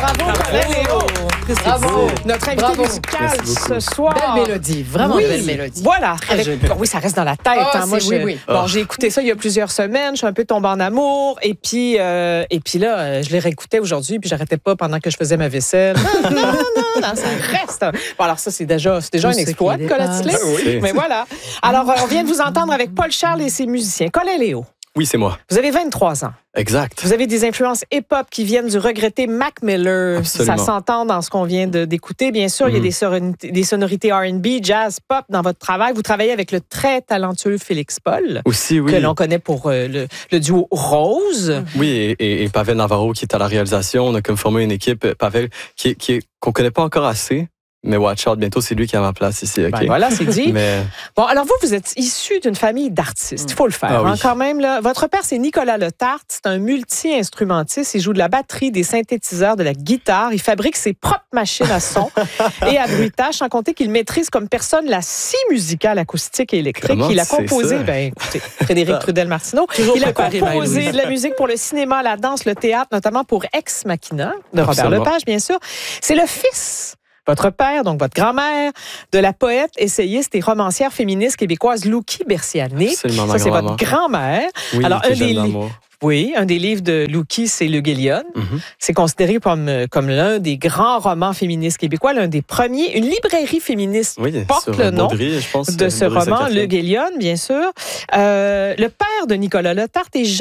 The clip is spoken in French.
Bravo, Colin Léo. Bravo. Notre invité musical ce soir. Belle mélodie, vraiment belle mélodie. Voilà. Oui, ça reste dans la tête. Moi, oui. Bon, j'ai écouté ça il y a plusieurs semaines. Je suis un peu tombée en amour. Et puis là, je l'ai réécouté aujourd'hui. Puis j'arrêtais pas pendant que je faisais ma vaisselle. Non, ça reste. Bon, alors ça, c'est déjà un exploit de Colin Tisley. Oui. Mais voilà. Alors, on vient de vous entendre avec Paul Charles et ses musiciens. Colin Léo. Oui, c'est moi. Vous avez 23 ans. Exact. Vous avez des influences hip-hop qui viennent du regretté Mac Miller. Absolument. Ça s'entend dans ce qu'on vient d'écouter. Bien sûr, il y a des sonorités R&B, jazz, pop dans votre travail. Vous travaillez avec le très talentueux Félix Paul. Aussi, oui. Que l'on connaît pour le duo Rose. Oui, et Pavel Navarro qui est à la réalisation. On a comme formé une équipe, Pavel, qu'on connaît pas encore assez. Mais watch out, bientôt, c'est lui qui a ma place ici. Okay? Ben voilà, c'est dit. Mais... Bon, alors vous êtes issu d'une famille d'artistes. Il faut le faire. Oui. Quand même, là. Votre père, c'est Nicolas Letarte. C'est un multi-instrumentiste. Il joue de la batterie, des synthétiseurs, de la guitare. Il fabrique ses propres machines à son et à bruitage, sans compter qu'il maîtrise comme personne la scie musicale acoustique et électrique. Comment Il a tu sais composé, ça? Écoutez, Frédéric Trudel-Martineau. Il a composé de la musique pour le cinéma, la danse, le théâtre, notamment pour Ex Machina, de Robert Lepage, bien sûr. C'est le fils, votre père, donc votre grand-mère, de la poète, essayiste et romancière féministe québécoise Loukie Berciané. Absolument, Ça, c'est votre grand-mère. Oui, Alors, un des livres de Loukie, c'est Le Guélion. C'est considéré comme l'un des grands romans féministes québécois, l'un des premiers. Une librairie féministe porte le nom de ce roman, Le Guélion, bien sûr. Le père de Nicolas Letarte est